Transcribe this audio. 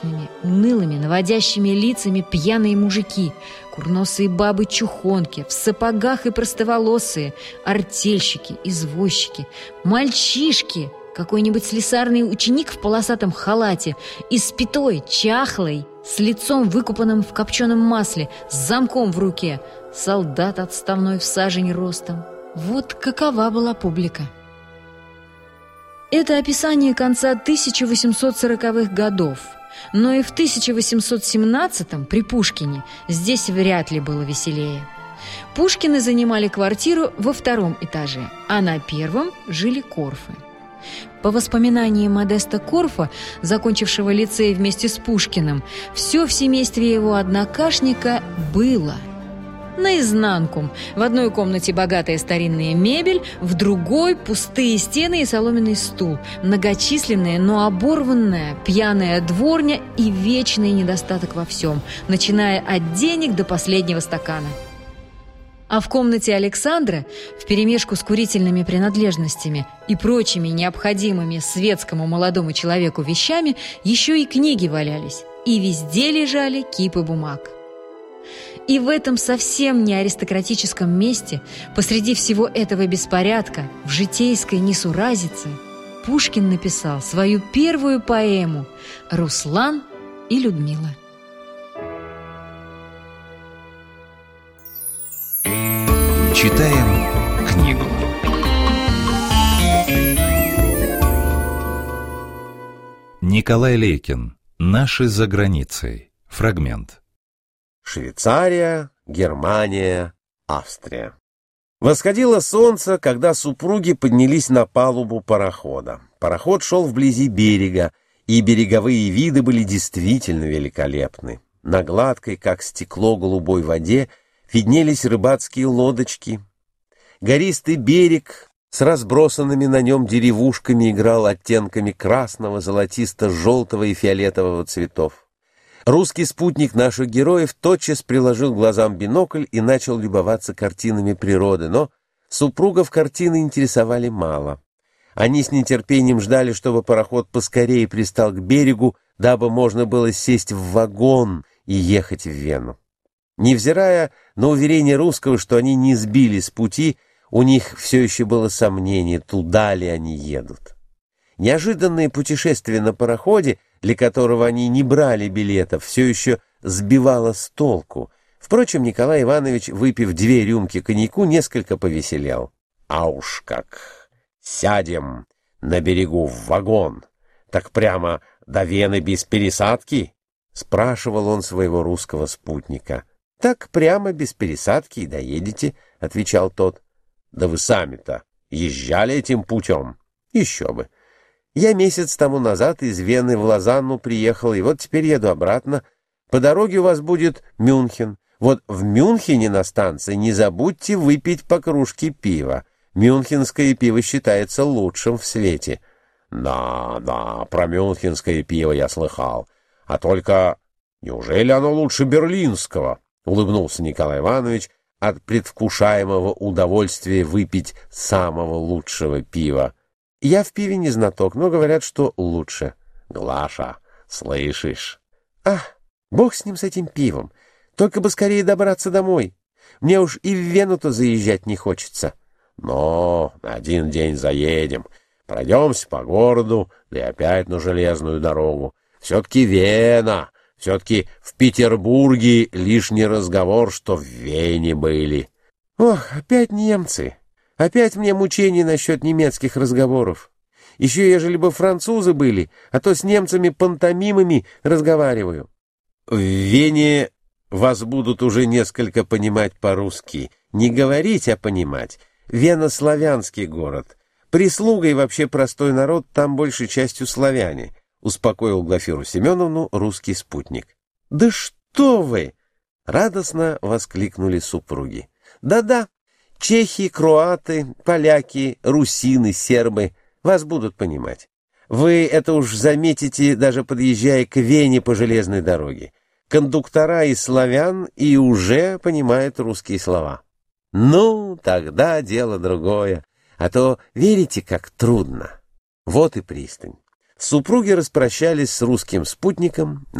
унылыми, наводящими лицами пьяные мужики, курносые бабы-чухонки, в сапогах и простоволосые, артельщики, извозчики, мальчишки, какой-нибудь слесарный ученик в полосатом халате, испитой, чахлой, с лицом выкупанным в копченом масле, с замком в руке, солдат отставной в сажень ростом. Вот какова была публика. Это описание конца 1840-х годов. Но и в 1817-м при Пушкине здесь вряд ли было веселее. Пушкины занимали квартиру во 2-м этаже, а на 1-м жили Корфы. По воспоминаниям Модеста Корфа, закончившего лицей вместе с Пушкиным, все в семействе его однокашника было наизнанку. В одной комнате богатая старинная мебель, в другой пустые стены и соломенный стул, многочисленная, но оборванная, пьяная дворня и вечный недостаток во всем, начиная от денег до последнего стакана. А в комнате Александра, вперемешку с курительными принадлежностями и прочими необходимыми светскому молодому человеку вещами, еще и книги валялись, и везде лежали кипы бумаг. И в этом совсем не аристократическом месте, посреди всего этого беспорядка, в житейской несуразице, Пушкин написал свою первую поэму «Руслан и Людмила». Читаем книгу. Николай Лейкин. «Наши за границей». Фрагмент. Швейцария, Германия, Австрия. Восходило солнце, когда супруги поднялись на палубу парохода. Пароход шел вблизи берега, и береговые виды были действительно великолепны. На гладкой, как стекло, голубой воде виднелись рыбацкие лодочки. Гористый берег с разбросанными на нем деревушками играл оттенками красного, золотисто-желтого и фиолетового цветов. Русский спутник наших героев тотчас приложил к глазам бинокль и начал любоваться картинами природы, но супругов картины интересовали мало. Они с нетерпением ждали, чтобы пароход поскорее пристал к берегу, дабы можно было сесть в вагон и ехать в Вену. Невзирая на уверение русского, что они не сбили с пути, у них все еще было сомнение, туда ли они едут. Неожиданное путешествие на пароходе, для которого они не брали билетов, все еще сбивало с толку. Впрочем, Николай Иванович, выпив 2 рюмки коньяку, несколько повеселел. «А уж как! Сядем на берегу в вагон! Так прямо до Вены без пересадки?» — спрашивал он своего русского спутника. «Так прямо без пересадки и доедете», — отвечал тот. «Да вы сами-то езжали этим путем?» «Еще бы! Я месяц тому назад из Вены в Лозанну приехал, и вот теперь еду обратно. По дороге у вас будет Мюнхен. Вот в Мюнхене на станции не забудьте выпить по кружке пива. Мюнхенское пиво считается лучшим в свете». «Да, про мюнхенское пиво я слыхал. А только неужели оно лучше берлинского?» — улыбнулся Николай Иванович от предвкушаемого удовольствия выпить самого лучшего пива. «Я в пиве не знаток, но говорят, что лучше». «Глаша, слышишь?» «Ах, бог с ним, с этим пивом. Только бы скорее добраться домой. Мне уж и в Вену-то заезжать не хочется». «Но на 1 день заедем. Пройдемся по городу, да и опять на железную дорогу. Все-таки Вена, все-таки в Петербурге лишний разговор, что в Вене были». «Ох, опять немцы. Опять мне мучения насчет немецких разговоров. Еще ежели бы французы были, а то с немцами пантомимами разговариваю». «В Вене вас будут уже несколько понимать по-русски. Не говорить, а понимать. Вена — славянский город. Прислуга и вообще простой народ там большей частью славяне», — успокоил Глафиру Семеновну русский спутник. «Да что вы!» — радостно воскликнули супруги. «Да-да. Чехи, кроаты, поляки, русины, сербы вас будут понимать. Вы это уж заметите, даже подъезжая к Вене по железной дороге. Кондуктора из славян и уже понимают русские слова». «Ну, тогда дело другое. А то верите, как трудно. Вот и пристань. Супруги распрощались с русским спутником.